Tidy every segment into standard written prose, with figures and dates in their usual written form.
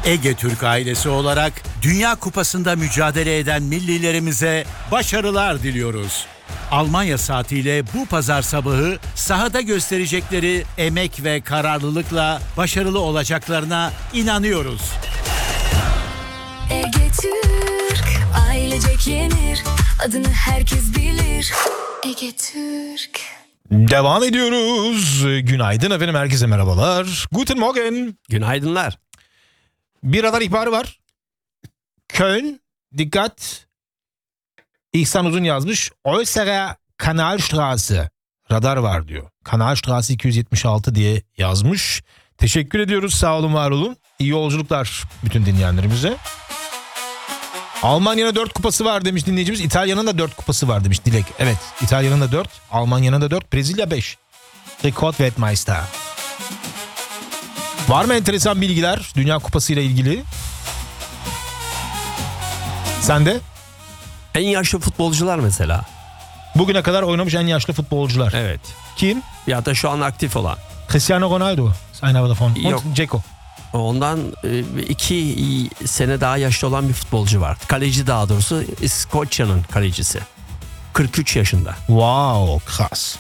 Ege Türk ailesi olarak Dünya Kupası'nda mücadele eden millilerimize başarılar diliyoruz. Almanya saatiyle bu pazar sabahı sahada gösterecekleri emek ve kararlılıkla başarılı olacaklarına inanıyoruz. Ege Türk, ailecek yenir, adını herkes bilir. Ege Türk. Devam ediyoruz. Günaydın efendim, herkese merhabalar. Guten Morgen. Günaydınlar. Bir radar ihbarı var. Köln, dikkat. İhsan Uzun yazmış. Äußere Kanalstraße. Radar var diyor. Kanalstraße 276 diye yazmış. Teşekkür ediyoruz. Sağ olun, var olun. İyi yolculuklar bütün dinleyenlerimize. Almanya'nın 4 kupası var demiş dinleyicimiz. İtalya'nın da 4 kupası var demiş Dilek. Evet, İtalya'nın da 4, Almanya'nın da 4, Brezilya 5. Rekordweltmeister. Var mı enteresan bilgiler Dünya Kupası ile ilgili? Sen de? En yaşlı futbolcular mesela. Bugüne kadar oynamış en yaşlı futbolcular. Evet. Kim? Ya da şu an aktif olan. Cristiano Ronaldo. Einer davon. Yok. Und Dzeko. Ondan 2 sene daha yaşlı olan bir futbolcu var. Kaleci, daha doğrusu İskoçya'nın kalecisi. 43 yaşında. Wow, krass.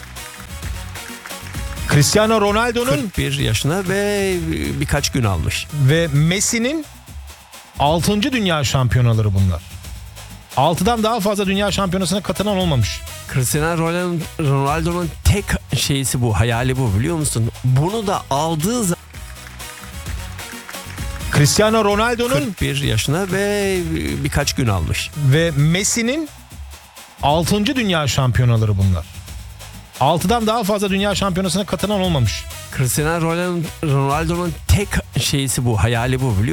Cristiano Ronaldo'nun 41 yaşında ve birkaç gün almış. ve Messi'nin 6. dünya şampiyonaları bunlar. 6'dan daha fazla dünya şampiyonasına katılan olmamış. Cristiano Ronaldo'nun tek şeysi bu, hayali bu, biliyor musun? Bunu da aldığı zaman Cristiano Ronaldo'nun 41 yaşında ve birkaç gün almış. ve Messi'nin 6. dünya şampiyonaları bunlar. 6'dan daha fazla dünya şampiyonasına katılan olmamış. Cristiano Ronaldo'nun tek şeysi bu, hayali bu, biliyor musun?